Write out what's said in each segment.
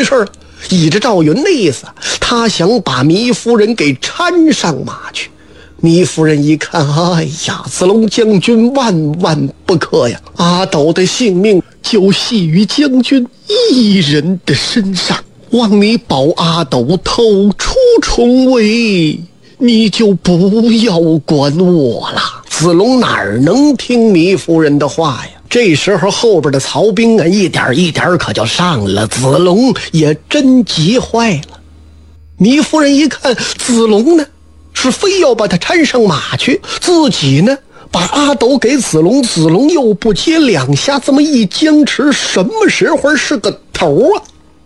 回事啊？依着赵云的意思，他想把糜夫人给搀上马去。糜夫人一看，哎呀，子龙将军万万不可呀！阿斗的性命就系于将军一人的身上，望你保阿斗头出重围，你就不要管我了。子龙哪儿能听糜夫人的话呀？这时候后边的曹兵啊，一点一点可就上了，子龙也真急坏了。糜夫人一看子龙呢是非要把他搀上马去，自己呢把阿斗给子龙，子龙又不接两下，这么一僵持，什么时候是个头啊？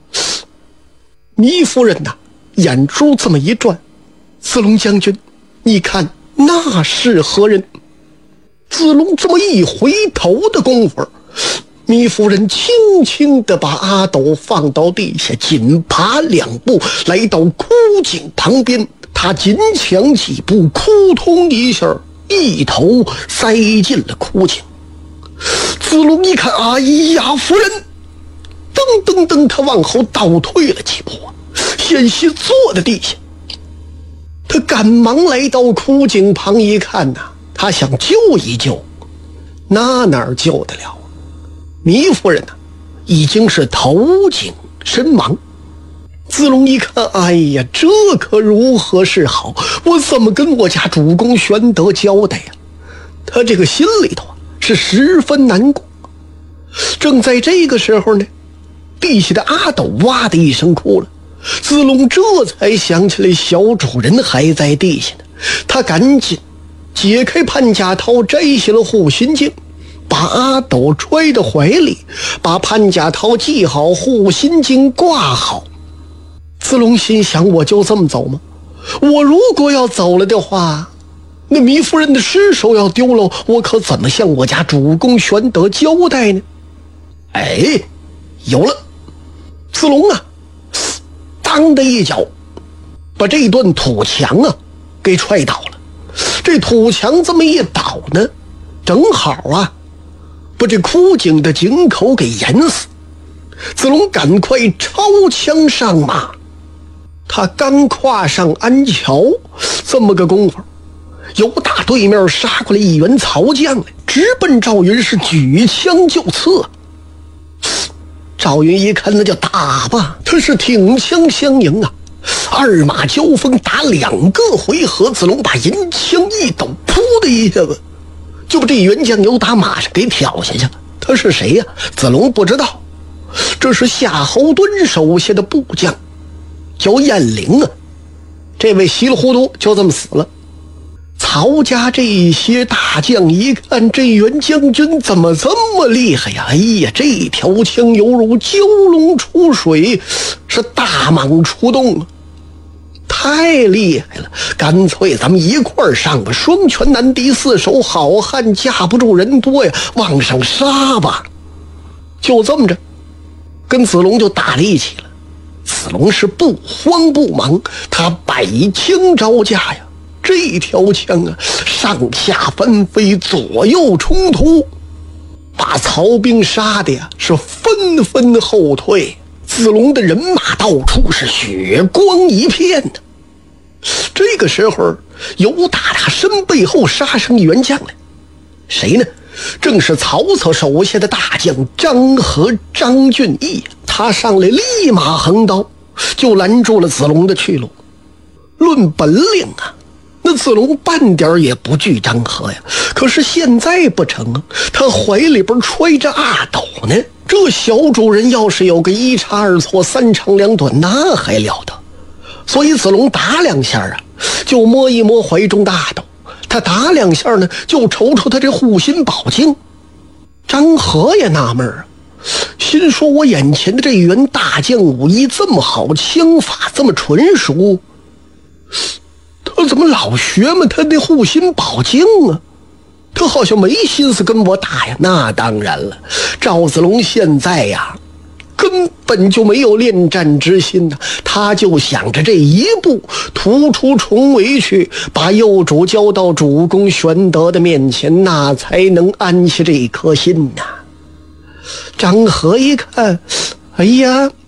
糜夫人呐，眼珠这么一转，子龙将军，你看那是何人？子龙这么一回头的功夫，糜夫人轻轻地把阿斗放到地下，紧爬2步来到枯井旁边，他紧抢几步，扑通一下一头塞进了枯井。子龙一看，哎呀，夫人，噔噔噔，他往后倒退了几步，险些坐在地下。他赶忙来到枯井旁一看呐，他想救一救，那哪儿救得了？糜夫人已经是投井身亡。子龙一看，哎呀，这可如何是好？我怎么跟我家主公玄德交代呀？他这个心里头是十分难过。正在这个时候呢，地下的阿斗哇的一声哭了。子龙这才想起来小主人还在地下呢，他赶紧解开潘家涛，摘下了护心镜，把阿斗揣到怀里，把潘家涛系好，护心镜挂好。子龙心想，我就这么走吗？我如果要走了的话，那糜夫人的尸首要丢了，我可怎么向我家主公玄德交代呢？哎，有了！子龙啊，当的一脚把这段土墙啊给踹倒了。这土墙这么一倒呢，正好啊把这枯井的井口给淹死。子龙赶快抄枪上马，他刚跨上安桥，这么个功夫，由打对面杀过来一员曹将来，直奔赵云是举枪就刺。赵云一看，那就打吧，他是挺枪相迎啊，二马交锋打2个回合，子龙把银枪一抖，噗的一下子就把这员将由打马上给挑下去了。他是谁呀？子龙不知道，这是夏侯惇手下的部将，叫燕陵啊。这位稀里糊涂就这么死了。曹家这些大将一看，这员将军怎么这么厉害呀？哎呀，这条枪犹如蛟龙出水，是大蟒出洞啊，太厉害了！干脆咱们一块儿上吧，双拳难敌四手，好汉架不住人多呀，往上杀吧！就这么着，跟子龙就打了一起了。子龙是不慌不忙，他摆枪招架呀。这条枪啊，上下翻飞，左右冲突，把曹兵杀的呀是纷纷后退。子龙的人马到处是血光一片的。这个时候，由打他身背后杀上一员将来，谁呢？正是曹操手下的大将张合张俊义。他上来立马横刀，就拦住了子龙的去路。论本领啊，那子龙半点也不惧张合呀，可是现在不成啊，他怀里边揣着阿斗呢。这小主人要是有个一差二错三长两短，那还了得。所以子龙打2下啊，就摸一摸怀中的阿斗，他打2下呢，就瞅瞅他这护心宝镜。张合也纳闷啊，心说我眼前的这员大将武艺这么好，枪法这么纯熟，他怎么老学嘛他的护心宝镜啊？他好像没心思跟我打呀。那当然了，赵子龙现在呀根本就没有恋战之心呢，他就想着这一步突出重围去，把幼主交到主公玄德的面前，那才能安下这颗心呐。张合一看，哎呀，